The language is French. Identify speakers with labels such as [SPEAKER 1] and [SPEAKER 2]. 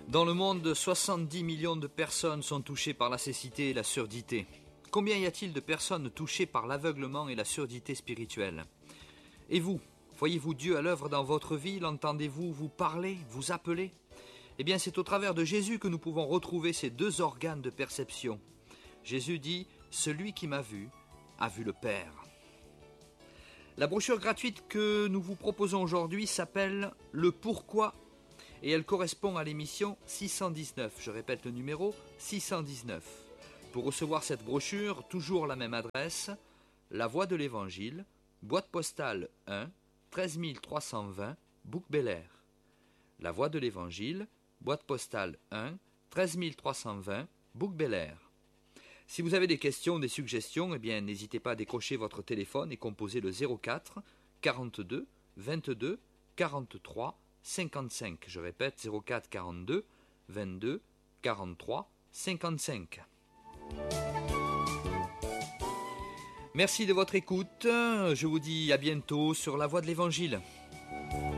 [SPEAKER 1] Dans le monde, 70 millions de personnes sont touchées par la cécité et la surdité. Combien y a-t-il de personnes touchées par l'aveuglement et la surdité spirituelle? Et vous, voyez-vous Dieu à l'œuvre dans votre vie? L'entendez-vous vous parler, vous appeler? Eh bien, c'est au travers de Jésus que nous pouvons retrouver ces deux organes de perception. Jésus dit « Celui qui m'a vu a vu le Père ». La brochure gratuite que nous vous proposons aujourd'hui s'appelle « Le pourquoi » et elle correspond à l'émission 619. Je répète le numéro 619. Pour recevoir cette brochure, toujours la même adresse, La Voix de l'Évangile, boîte postale 1, 13 320, Bouc-Bel-Air. La Voix de l'Évangile, boîte postale 1, 13 320, Bouc-Bel-Air. Si vous avez des questions, des suggestions, eh bien, n'hésitez pas à décrocher votre téléphone et composer le 04 42 22 43 55. Je répète, 04 42 22 43 55. Merci de votre écoute. Je vous dis à bientôt sur La Voix de l'Évangile.